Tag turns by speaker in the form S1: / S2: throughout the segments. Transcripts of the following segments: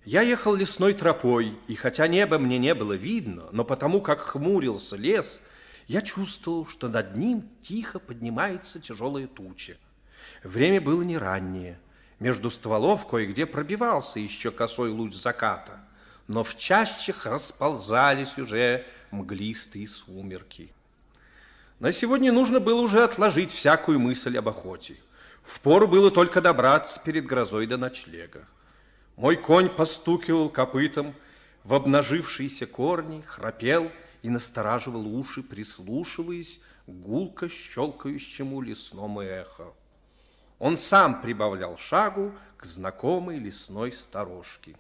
S1: Я ехал лесной тропой, и хотя небо мне не было видно, но потому как хмурился лес, я чувствовал, что над ним тихо поднимается тяжелая туча. Время было не раннее. Между стволов кое-где пробивался еще косой луч заката, но в чащах расползались уже мглистые сумерки. На сегодня нужно было уже отложить всякую мысль об охоте. Впору было только добраться перед грозой до ночлега. Мой конь постукивал копытом в обнажившиеся корни, храпел и настораживал уши, прислушиваясь к гулко щелкающему лесному эхо. Он сам прибавлял шагу к знакомой лесной сторожке.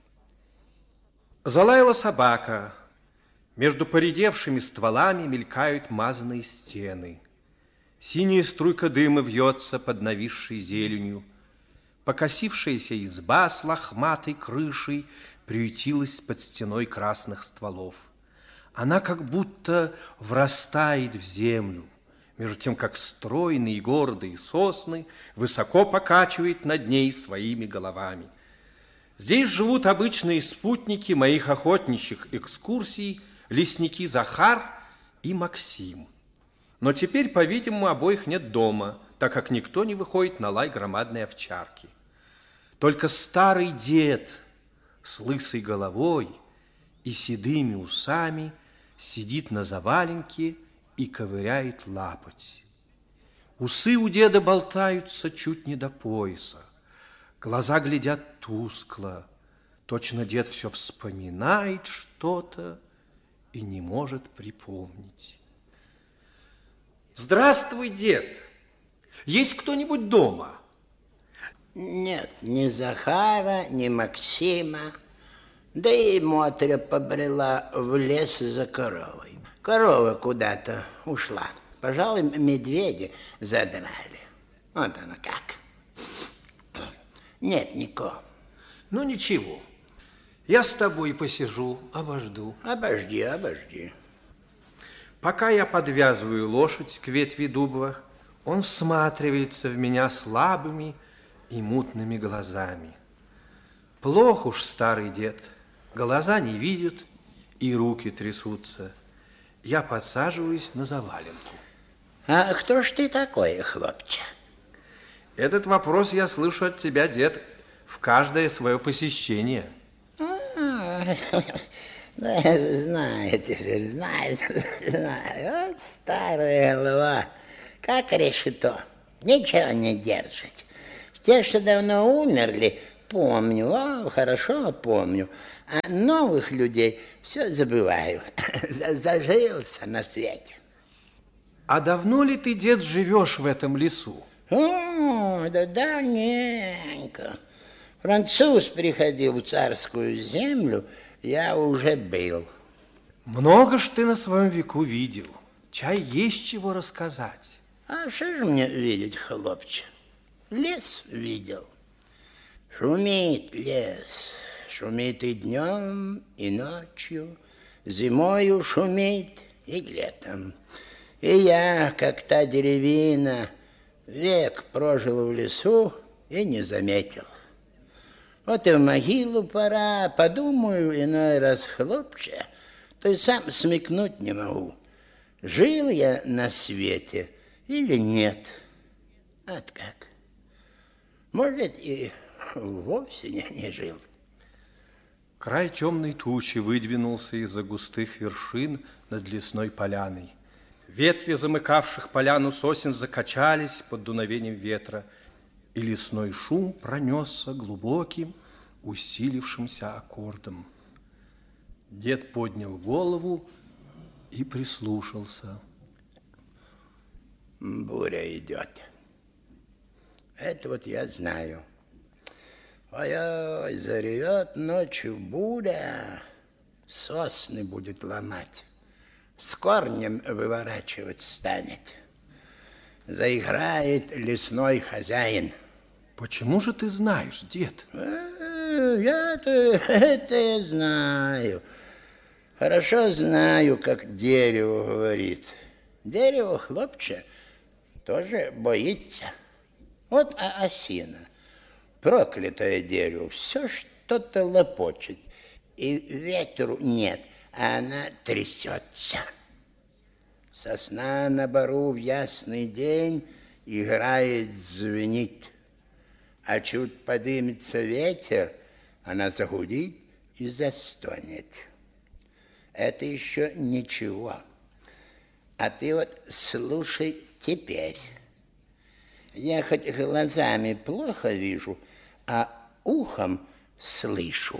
S1: Залаяла собака. Между поредевшими стволами мелькают мазанные стены. Синяя струйка дыма вьется под нависшей зеленью. Покосившаяся изба с лохматой крышей приютилась под стеной красных стволов. Она как будто врастает в землю, между тем, как стройные и гордые сосны высоко покачивают над ней своими головами. Здесь живут обычные спутники моих охотничьих экскурсий, лесники Захар и Максим. Но теперь, по-видимому, обоих нет дома, так как никто не выходит на лай громадной овчарки. Только старый дед с лысой головой и седыми усами сидит на заваленке и ковыряет лапоть. Усы у деда болтаются чуть не до пояса. Глаза глядят тускло. Точно дед все вспоминает что-то и не может припомнить. Здравствуй, дед! Есть кто-нибудь дома?
S2: Нет, ни Захара, ни Максима. Да и Мотря побрела в лес за коровой. Корова куда-то ушла. Пожалуй, медведи задрали. Вот оно как. Нет никого.
S1: Ну, ничего. Я с тобой посижу, обожду.
S2: Обожди.
S1: Пока я подвязываю лошадь к ветви дуба, он всматривается в меня слабыми и мутными глазами. Плох уж старый дед. Глаза не видят и руки трясутся. Я подсаживаюсь на заваленку.
S2: А кто ж ты такой, хлопче?
S1: Этот вопрос я слышу от тебя, дед, в каждое свое посещение.
S2: Знаю теперь, знаю. Вот старая голова, как решето, ничего не держит. Те, что давно умерли, помню, хорошо помню. А новых людей все забываю. Зажился на свете.
S1: А давно ли ты, дед, живешь в этом лесу?
S2: О, да давненько. Француз приходил в царскую землю, я уже был.
S1: Много ж ты на своем веку видел. Чай есть чего рассказать.
S2: А что же мне видеть, хлопче? Лес видел. Шумит лес. Шумит и днем, и ночью. Зимою шумит, и летом. И я, как та деревина, век прожил в лесу и не заметил. Вот и в могилу пора, подумаю иной раз, хлопче, то и сам смекнуть не могу, жил я на свете или нет. Вот как. Может, и вовсе не жил.
S1: Край темной тучи выдвинулся из-за густых вершин над лесной поляной. Ветви, замыкавших поляну сосен, закачались под дуновением ветра, и лесной шум пронесся глубоким, усилившимся аккордом. Дед поднял голову и прислушался.
S2: Буря идет. Это вот я знаю. Ой-ой, заревет ночью буря, сосны будет ломать, с корнем выворачивать станет. Заиграет лесной хозяин.
S1: Почему же ты знаешь, дед?
S2: Я-то это знаю. Хорошо знаю, как дерево говорит. Дерево, хлопче, тоже боится. Вот осина. Проклятое дерево. Все, что-то лопочет, и ветру нет, а она трясется. Сосна на бору в ясный день играет, звенит, а чуть подымется ветер, она загудит и застонет. Это еще ничего. А ты вот слушай теперь. Я хоть глазами плохо вижу, а ухом слышу.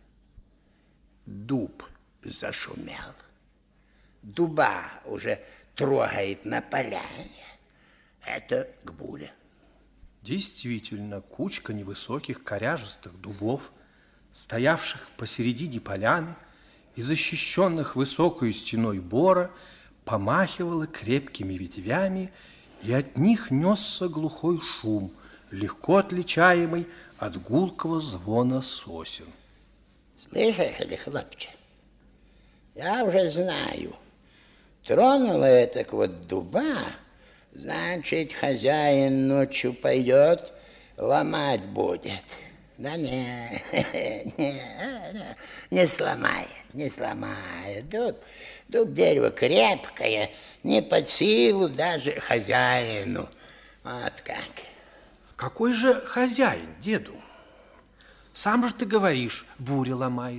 S2: Дуб зашумел. Дуба уже трогает на поляне. Это к буре.
S1: Действительно, кучка невысоких коряжестых дубов, стоявших посередине поляны и защищенных высокой стеной бора, помахивала крепкими ветвями, и от них несся глухой шум, легко отличаемый от гулкого звона сосен.
S2: Слышишь ли, хлопче, я уже знаю, тронула это вот дуба, значит, хозяин ночью пойдет, ломать будет. Да не сломает, не сломает. Дуб дерево крепкое, не под силу даже хозяину. Вот как.
S1: Какой же хозяин, деду? Сам же ты говоришь, буря ломает.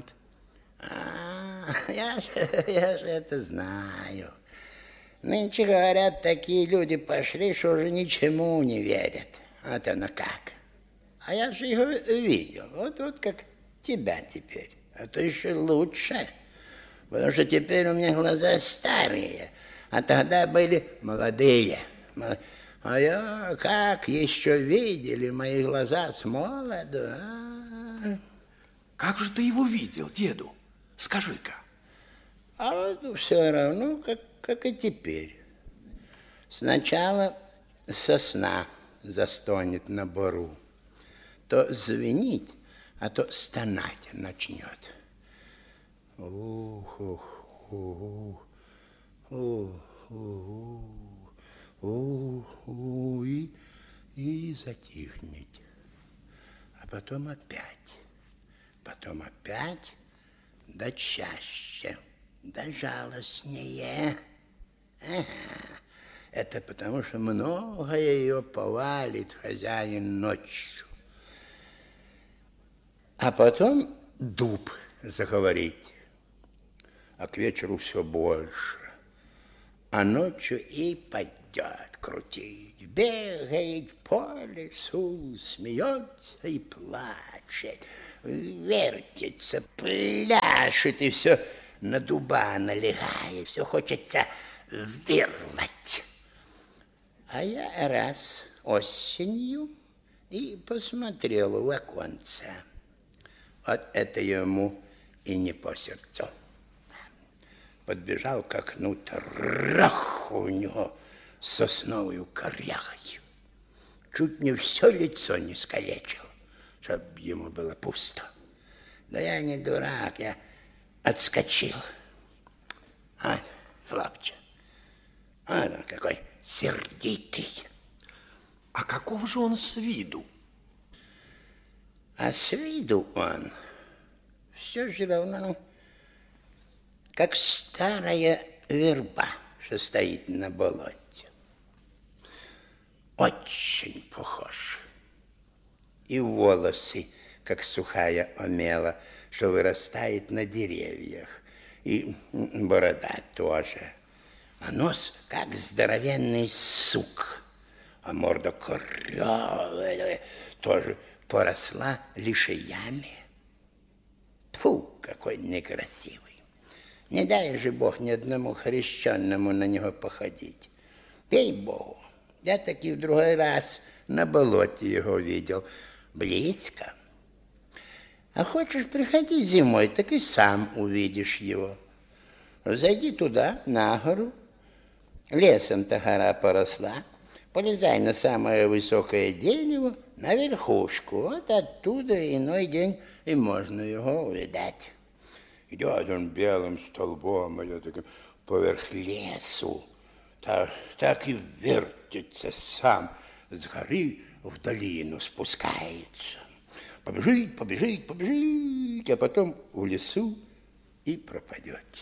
S2: Я же это знаю. Нынче, говорят, такие люди пошли, что уже ничему не верят. Вот оно как. А я же его видел, вот как тебя теперь. А то еще лучше, потому что теперь у меня глаза старые, а тогда были молодые. А я как еще видели мои глаза с молоду, а?
S1: Как же ты его видел, деду? Скажи-ка.
S2: А вот все равно, как и теперь. Сначала сосна застонет на бору. То звенить, а то стонать начнет. Ух, ух, ух, ух, ух, ух, и затихнет. А потом опять, да чаще, да жалостнее. Ага. Это потому, что многое ее повалит хозяин ночью. А потом дуб заговорить, а к вечеру все больше. А ночью и пойдет крутить, бегает по лесу, смеется и плачет, вертится, пляшет и все на дуба налегает, все хочется вырвать. А я раз осенью и посмотрел в оконце. Вот это ему и не по сердцу. Подбежал к окну, трах у него сосновую корягой. Чуть не все лицо не скалечил, чтоб ему было пусто. Да я не дурак, я отскочил. А, хлопче, он какой сердитый.
S1: А каков же он с виду?
S2: А с виду он все же равно, как старая верба, что стоит на болоте. Очень похож. И волосы, как сухая омела, что вырастает на деревьях. И борода тоже. А нос, как здоровенный сук. А морда корявая, тоже поросла лишаями. Тьфу, какой некрасивый. Не дай же Бог ни одному хрещенному на него походить. Ей-богу, я таки в другой раз на болоте его видел. Близко. А хочешь, приходи зимой, так и сам увидишь его. Зайди туда, на гору. Лесом-то гора поросла. Полезай на самое высокое дерево, на верхушку. Вот оттуда иной день и можно его увидать. Идет он белым столбом, идет таким поверх лесу. Так и вертится сам. С горы в долину спускается. побежит, побежит, побежит, а потом в лесу и пропадет.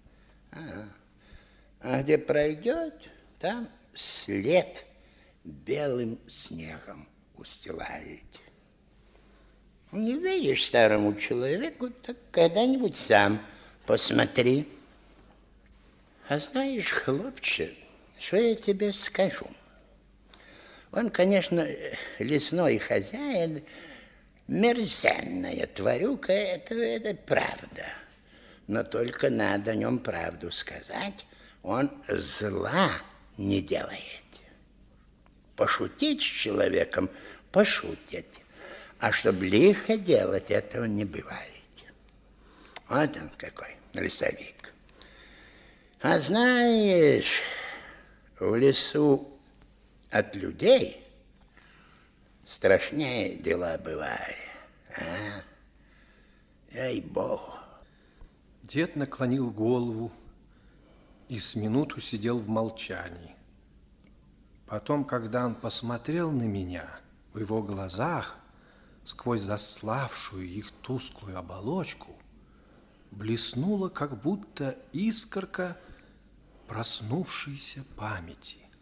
S2: А где пройдет, там след белым снегом устилает. Не веришь старому человеку, так когда-нибудь сам посмотри. А знаешь, хлопче, что я тебе скажу? Он, конечно, лесной хозяин, мерзенная тварюка, это правда. Но только надо о нем правду сказать, он зла не делает. Пошутить с человеком – пошутить. А чтоб лихо делать, этого не бывает. Вот он какой, лесовик. А знаешь, в лесу от людей страшнее дела бывали. Ей-богу.
S1: Дед наклонил голову и с минуту сидел в молчании. Потом, когда он посмотрел на меня, в его глазах, сквозь заславшую их тусклую оболочку, блеснула как будто искорка проснувшейся памяти.